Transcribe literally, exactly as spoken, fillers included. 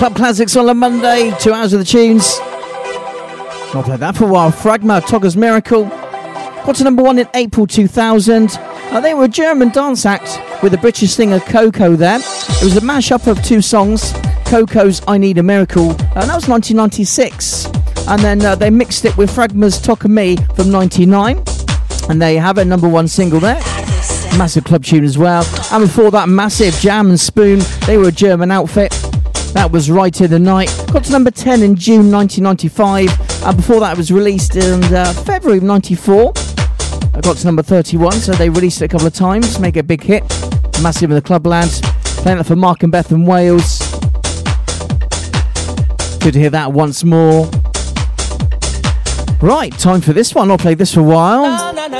Club Classics on a Monday, two hours of the tunes. I'll play that for a while. Fragma, Togger's Miracle. Got to number one in April two thousand. Uh, they were a German dance act with the British singer Coco there. It was a mashup of two songs, Coco's I Need a Miracle, and that was nineteen ninety-six. And then uh, they mixed it with Fragma's Talk of Me from ninety-nine. And they have a number one single there. Massive club tune as well. And before that, massive Jam and Spoon. They were a German outfit. That was Right in the Night. Got to number ten in June nineteen ninety-five. And before that, it was released in uh, February of ninety-four. I got to number thirty-one, so they released it a couple of times. Make it a big hit. Massive in the club land. Playing that for Mark and Beth in Wales. Good to hear that once more. Right, time for this one. I'll play this for a while.